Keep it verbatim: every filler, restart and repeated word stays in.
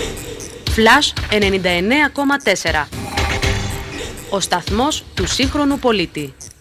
Flash ενενήντα εννέα κόμμα τέσσερα. Ο σταθμός του σύγχρονου πολίτη.